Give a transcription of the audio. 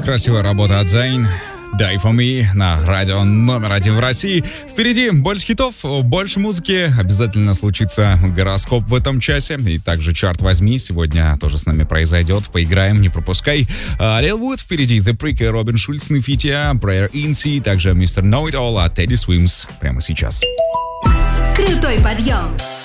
Красивая работа от Zayn. Die for me на радио номер 1 в России. Впереди больше хитов, больше музыки. Обязательно случится гороскоп в этом часе. И также чарт возьми. Сегодня тоже с нами произойдет. Поиграем, не пропускай. Лил Вуд впереди. The Prick и Робин Шульц на фите. Prayer Incy. Также Mr. Know It All от Teddy Swims. Прямо сейчас. Крутой подъем.